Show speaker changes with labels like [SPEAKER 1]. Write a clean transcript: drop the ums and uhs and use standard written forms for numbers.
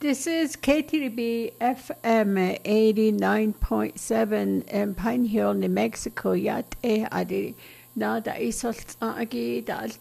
[SPEAKER 1] This is KTB FM 89.7 in Pine Hill, New Mexico. Yat adi na da isol agi da